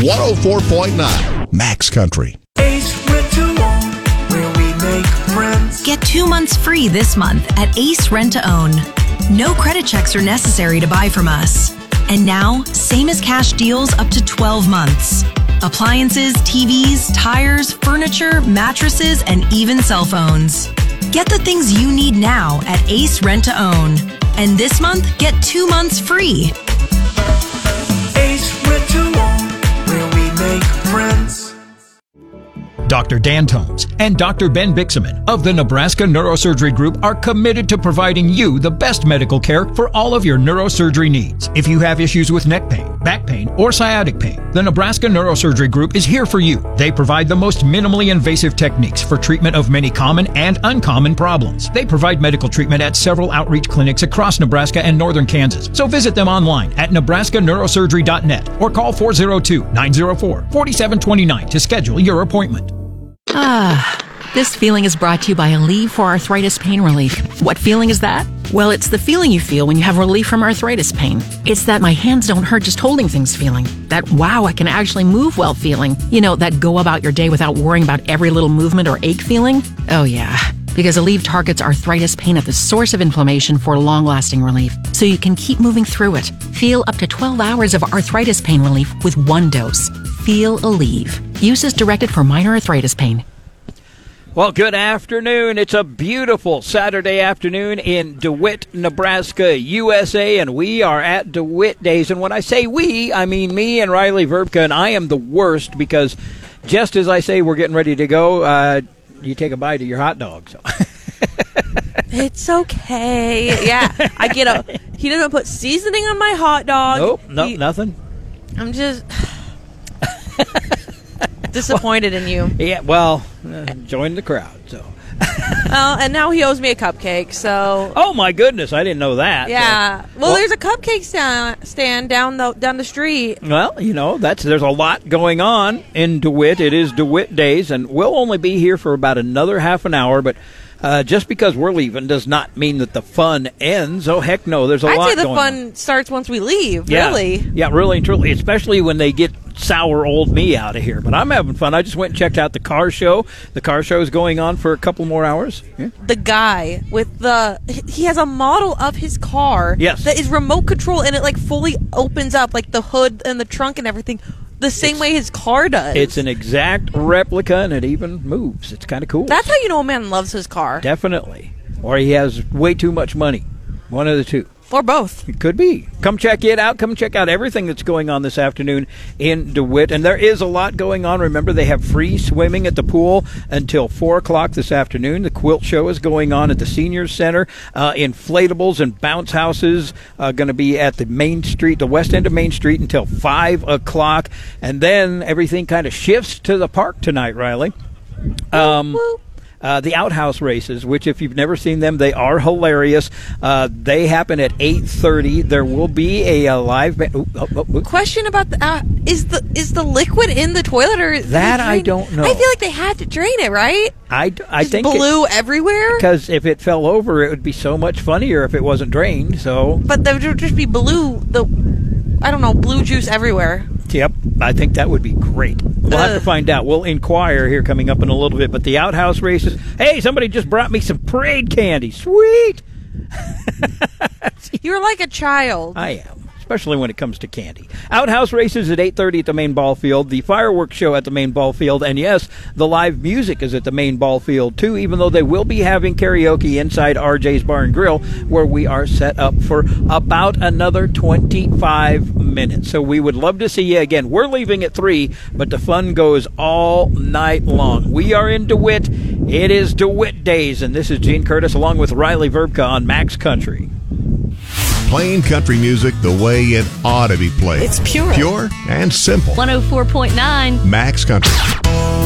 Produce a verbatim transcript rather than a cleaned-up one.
one oh four point nine Max Country. Ace Rent-A-Own, where we make friends. Get two months free this month at Ace Rent-A-Own. No credit checks are necessary to buy from us. And now, same as cash deals up to twelve months. Appliances, T Vs, tires, furniture, mattresses, and even cell phones. Get the things you need now at Ace Rent-A-Own. And this month, get two months free. Ace Rent-A-Own, where we make friends. Doctor Dan Tomes and Doctor Ben Bixaman of the Nebraska Neurosurgery Group are committed to providing you the best medical care for all of your neurosurgery needs. If you have issues with neck pain, back pain, or sciatic pain, the Nebraska Neurosurgery Group is here for you. They provide the most minimally invasive techniques for treatment of many common and uncommon problems. They provide medical treatment at several outreach clinics across Nebraska and northern Kansas. So visit them online at nebraska neurosurgery dot net or call four oh two, nine oh four, four seven two nine to schedule your appointment. Ah, this feeling is brought to you by Aleve for Arthritis Pain Relief. What feeling is that? Well, it's the feeling you feel when you have relief from arthritis pain. It's that my hands don't hurt just holding things feeling. That wow, I can actually move well feeling. You know, that go about your day without worrying about every little movement or ache feeling. Oh yeah, because Aleve targets arthritis pain at the source of inflammation for long-lasting relief, so you can keep moving through it. Feel up to twelve hours of arthritis pain relief with one dose. Feel Aleve. Use is directed for minor arthritis pain. Well, good afternoon. It's a beautiful Saturday afternoon in DeWitt, Nebraska, U S A, and we are at DeWitt Days. And when I say we, I mean me and Riley Verbka, and I am the worst because just as I say we're getting ready to go, uh, you take a bite of your hot dog. So. It's okay. Yeah, I get a. He doesn't put seasoning on my hot dog. Nope, no, he, nothing. I'm just disappointed well, in you. Yeah, well, uh, join the crowd. So. Well, and now he owes me a cupcake. So. Oh my goodness, I didn't know that. Yeah. So. Well, well, there's a cupcake stand, stand down the down the street. Well, you know, that's there's a lot going on in DeWitt. It is DeWitt Days, and we'll only be here for about another half an hour, but. Uh, just because we're leaving does not mean that the fun ends. Oh, heck no. There's a I'd lot say the going fun on. starts once we leave, yeah. really. Yeah, really and truly, especially when they get sour old me out of here. But I'm having fun. I just went and checked out the car show. The car show is going on for a couple more hours. Yeah. The guy with the... He has a model of his car yes. that is remote control, and it like fully opens up, like the hood and the trunk and everything, the same it's, way his car does. It's an exact replica, and it even moves. It's kind of cool. That's how you know a man loves his car. Definitely. Or he has way too much money. One of the two. Or both. It could be. Come check it out. Come check out everything that's going on this afternoon in DeWitt. And there is a lot going on. Remember, they have free swimming at the pool until four o'clock this afternoon. The quilt show is going on at the Senior Center. Uh, inflatables and bounce houses are going to be at the Main Street, the west end of Main Street, until five o'clock. And then everything kind of shifts to the park tonight, Riley. Um... Woo, woo. Uh, the outhouse races, which if you've never seen them, they are hilarious. Uh, they happen at eight thirty. There will be a, a live band. Ooh, oh, oh, oh. Question about the uh, is the is the liquid in the toilet or that I don't know. I feel like they had to drain it, right? I, I Just think blue it, everywhere. Because if it fell over, it would be so much funnier if it wasn't drained. So, but there would just be blue. The I don't know, blue juice everywhere. Yep, I think that would be great. We'll have to find out. We'll inquire here coming up in a little bit. But the outhouse races, hey, somebody just brought me some parade candy. Sweet. You're like a child. I am, especially when it comes to candy. Outhouse races at eight thirty at the main ball field, the fireworks show at the main ball field, and yes, the live music is at the main ball field too, even though they will be having karaoke inside R J's Bar and Grill, where we are set up for about another twenty-five minutes. So we would love to see you again. We're leaving at three, but the fun goes all night long. We are in DeWitt. It is DeWitt Days, and this is Gene Curtis along with Riley Verbka on Max Country. Playing country music the way it ought to be played. It's pure. Pure and simple. one oh four point nine Max Country.